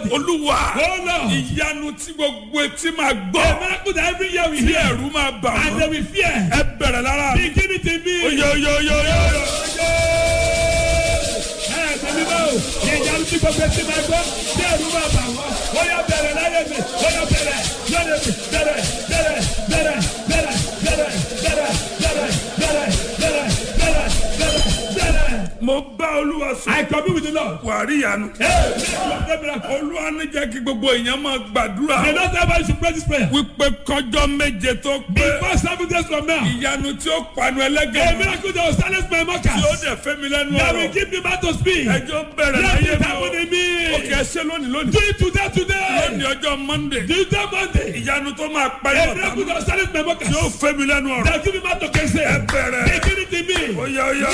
everybody. Olúwa. Oh Lord. Ìyanu tí gbogbo etí máa A gbọ́. miracle that every year we Tí hear. ẹ̀rù máa bà And they wọ́n. will fear. Ẹ bẹ̀rẹ̀ lára mi. Begin it in me. Oyoyoyoyo. Ìyanu tí gbogbo etí máa gbọ́. Tí ẹ̀rù máa bà wọ́n. Ó yá bẹ̀rẹ̀ láyé mi. Ó yá bẹ̀rẹ̀. Lọ́dẹ̀ mi. Bẹ̀rẹ̀. Bẹ̀rẹ̀. Bẹ̀rẹ̀. Bẹ̀rẹ̀. Bẹ̀rẹ̀. Bẹ̀rẹ̀. Bẹ̀rẹ̀. Bẹ̀rẹ̀. Bẹ̀rẹ̀. Bẹ̀rẹ̀. Bẹ̀rẹ̀. Mo bá Olúwa sọ. I commune with the Lord. Wà á rí ìyanu. Olúwa ní jẹ́ kí gbogbo èèyàn máa gbàdúrà. The Lord said I should pray this prayer. Wípé kọjọ́ méje tó pé. Before 7 days from now. Ìyanu tí ó panu A ẹlẹ́gẹ̀ẹ́. miracle that will silence my mockers. Tí ó dẹ̀ fẹ́ mi lẹ́nu That will ọ̀rọ̀. give me back to speak. Ẹjọ́ bẹ̀rẹ̀ Let láyé it mi happen o. in me. Òkè ẹsẹ̀ lónìí. Do it today. Lónìí ọjọ́ Monday. Tuesday, Monday. Ìyanu tó máa pẹ́ A ní miracle ọ̀tá. that will silence my mockers. Tí ó fẹ́ mi lẹ́nu ọ̀rọ̀. That will give me back to Kese. Ẹ bẹ̀rẹ̀. Begin it in me. Oyoyoyoyo.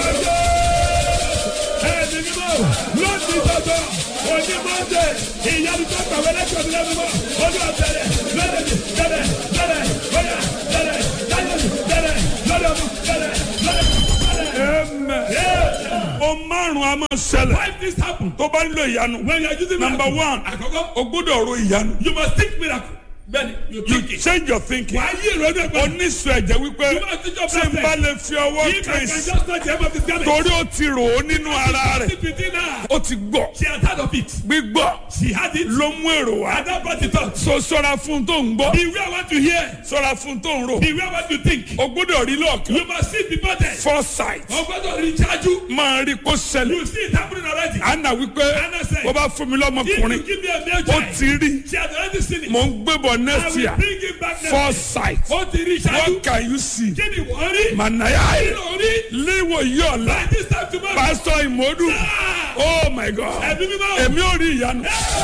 Ẹ̀ẹ́dì mímọ́. Lọ́ọ̀dì tọ̀tọ̀. Òní Monday. Ìyanu tó kàwé lẹ́kọ̀ọ́ mi lẹ́nu mọ́. Olúwa bẹ̀rẹ̀. Lọ́dẹ̀ mi. Bẹ̀rẹ̀. Bẹ̀rẹ̀. Bóyá. Bẹ̀rẹ̀. Láyé mi. Bẹ̀rẹ̀. Lọ́dẹ̀ mi. Bẹ̀rẹ̀. Lọ́dẹ̀ mi. Bẹ̀rẹ̀. Amen. O márùn-ún a máa ṣẹlẹ̀. Why this happen? Tó bá ń lo ìyanu. When you are using Number miracle. one. Àkọ́kọ́. O gbọ́dọ̀ ro ìyanu. You must think miracle. Bẹ́ẹ̀ni, you You think it. change your thinking. Wàá yí ìrònú ẹ̀gbọ́n. Oníṣu ẹ̀jẹ̀ wípé You must think your tí n bá present. lè fi ọwọ́ If I can kàn sí. just touch the hem of his garment. Torí ó ti rò ó nínú ara rẹ̀. She within her. Ó ti gbọ́. She has heard of it. Gbígbọ́ She had it. ló mú èrò wá. And that brought it out. So ṣọ́ra fún tó ń gbọ́. Beware what you hear. Ṣọ́ra fún tó ń rò. Beware what you think. O gbọ́dọ̀ rí lọ́ọ̀kan. You must see it before then. Foresight. Ọgbọ́dọ̀ recharge you. Máa rí kó ṣẹlẹ̀. You see it happening already. Anna wípé Anna said, wọ́n bá fún mi If lọ́mọkùnrin. you give me a male Ó child, ti rí. she has already seen it. Mò ń gbébọ̀ I next will year. bring it back next year. Foresight. Ó ti recharge you. What can you see? Kí ni wọ́n rí? Mànàyà Kí ló rí? léwò yí ọ̀la. By this time tomorrow. Pásítọ̀ Ìmọ̀dù. Oh my God. Ẹ̀mí mímọ́. Èmi ò rí ìyanu.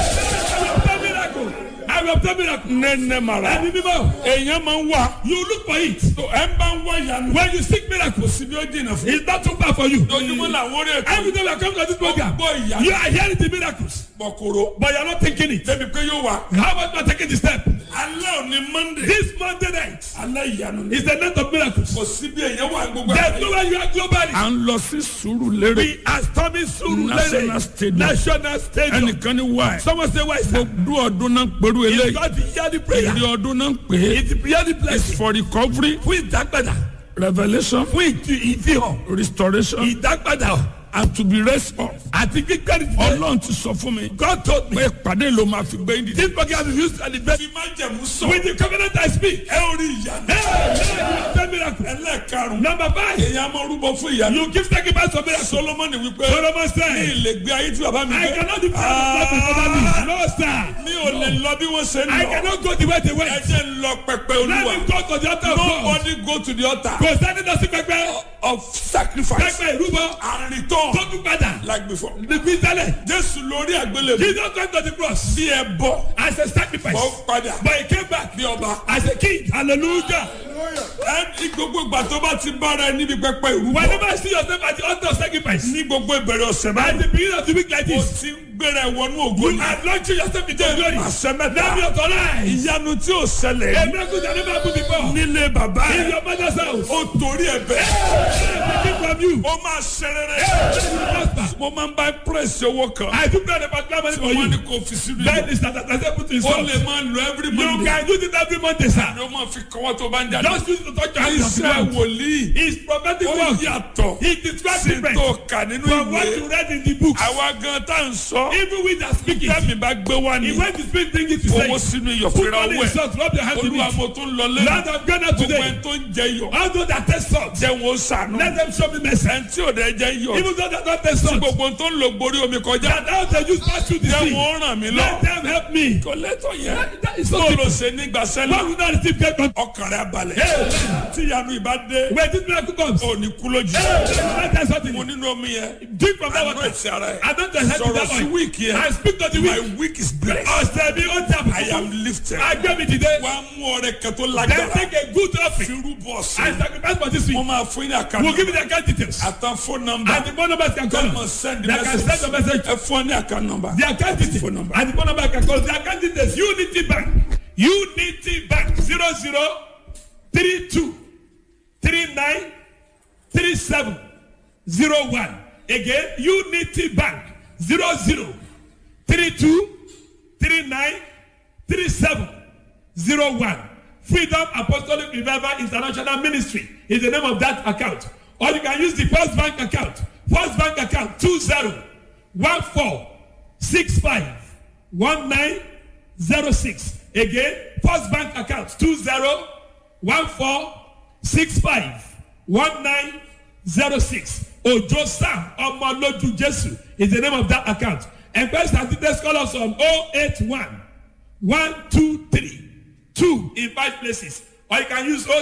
I will obtain miracle. Nẹ́nẹ́ màrà. Ẹ̀mí mímọ́. Èèyàn máa ń wà. You look for it. So ẹ bá ń wá ìyanu. When you seek miracle, Kò sí bí ó jìnnà fún. it's not too far for you. Dojúmọ́ làwọn orí ètò. Every time you come to this program, Gbọ́ ìyanu. you are hearing the miracles, Bọ̀kòrò. but you are not thinking it. Débi pé yóò wà. How about not taking the step? Alẹ́ òní Monday. This Monday night Alẹ́ ìyanu ni. is the night of miracles. Kò sí bí èèyàn wà gbogbo There's no way you are globally. À ń lọ sí Sùúrùlérè. We are storming Surulere National Stadium. National Stadium. Ẹnìkan ní wáyé. Someone say why sir? Gbogbo ọdún náà ń pẹ̀lú It's eléyìí. not the yearly prayer. Èrè ọdún náà ń pè é. It's the yearly It's blessing. for recovery, Fún ìdágbàdà. revelation, Fún ìfihàn. restoration, Ìdágbàdà. and to be raised up. Àti gbígbẹ́ ní ti. Ọlọ́run ti sọ fún mi. God told me. Pé ìpàdé ló máa fi gbé ìdí. This program is used and invest. Fi máa jẹ̀mú sọ. With the covenant I speak. Ẹ ò rí ìyanu. Hey, miracle. Ẹlẹ́ẹ̀karùn-ún. Number 5. Èèyàn máa rúbọ fún ìyanu. You give sacrifice for miracle. Solomoni wípé. Solomon Ní said, ilé gbé ayé tí bàbá mi I gbé. cannot do that. No, sir. Mi ò lè lọ bí wọ́n ṣe ń I lọ. cannot go the way they Ẹ went. jẹ́ ń lọ pẹpẹ Let Olúwa. me go to the altar of God. Nobody go to the altar Kò sẹ́ni lọ sí pẹpẹ. of sacrifice Pẹpẹ ìrúbọ. and return Tó tún padà. like before. Níbi tẹ́lẹ̀. Jésù lórí àgbélébùú. Jesus went to the cross Bí ẹ bọ́. as a sacrifice. Bọ́ padà. But he came back Bí ọba. as a king. Hallelujah. Ẹ gbogbo ìgbà tó bá ti bára ẹ níbi pẹpẹ ìrúbọ. Whenever I see yourself at the altar of sacrifice. Ní gbogbo ìbẹ̀rẹ̀ ọ̀sẹ̀ At báyìí. the beginning of the week like O this. ti ń gbéra ẹ̀wọ̀nú ògo You ni. are launching yourself into glory. Àṣẹ Let me mẹ́ta. authorize. Ìyanu tí ò ṣẹlẹ̀ A rí. miracle that never happened before. Nílé bàbá In ẹ̀. your mother's house. Ó torí ẹ̀ bẹ́ẹ̀. Taking from you. Ó máa ṣe rere. Mo máa ń bá pírẹ̀sì owó kan. I took that particular money for Wọ́n ní you. kò fi sínú That ìlú. is that I said put in Ó salt. lè máa lo every You Monday. can use it every Monday, sir. Ó máa fi kọ́wọ́ tó bá ń jáde. Just use it to touch your hands. Iṣẹ́ wòlíì. His prophetic Ó work. yàtọ̀. He describes Sí different tó kà nínú from what ìwé. you read in the books. Àwa gan tá à ń sọ. Even with that speaking. Tẹ́mi bá gbé wá ní. He went to speak things to say. Owó sínú iyọ̀ Put fúnra on owó his ẹ̀. salt, rub your hands in Olúwa it. mo tún lọ Lord, lẹ́nu. I'm going out Gbogbo today. ẹni tó ń jẹ iyọ̀. All those that taste salt, Jẹ́ wọn ó sànú. let them show me mercy. Ẹni tí ò dẹ̀ jẹ́ iyọ̀. Even those that don't taste Tí salt, gbogbo tó ń lo gborí omi kọjá. that how they use pass through the Jẹ́ sea. wọn ó ràn mí lọ. Let them help me. Kò lẹ́tọ̀ yẹn. That is so Bó simple. ló ṣe nígbà Why sẹ́lẹ̀. would not receive great control? Ọkàn rẹ̀ balẹ̀. Hey, Tí ìyanu ìbá dé. when this miracle comes, Ò ní kú lójú. let us something. Mo nínú omi yẹn. Drink from that Àná water. ìtì ara ẹ̀. I don't just help you Sọ̀rọ̀ that sí way. wíìkì yẹn. I speak to the My weak. week is blessed. Ọ̀sẹ̀ mi ó jà I am lifted. Agbẹ́ mi dìde. Wá mú ọrẹ kan tó Then lágbára. take a good offering. Firú bọ̀ sí. I sacrifice for this week. Mo máa fún yín ní We'll àkànnà. give you the account details. Àtàn phone number. And the phone numbers can call. Come and send the They can message. send the message. Ẹ fún ọ ní àkànnà number. The account details. Phone number. And the phone number can call. The account details. Unity Bank. Unity Bank. 0032 39 37 01. Again, Unity Bank. 0032 393701. Freedom Apostolic Revival International Ministry is the name of that account. Or you can use the First Bank account. First Bank account 2014651906. Again, First Bank account 2014651906. Ojo Sam Omoloju Jesu is the name of that account. And first and details call us on 081 123 2 in 5 places. Or you can use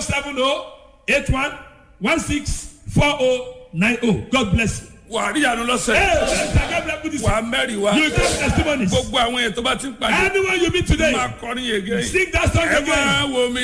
070-81-16-4090. God bless you. wà á rí àánú lọ́sẹ̀. wà á mẹ́rin wá. You get testimonies. gbogbo àwọn èèyàn tó bá ti ń pàdé. Anyone you meet today, máa kọrin yege. sing that song ẹ again. máa wo mi.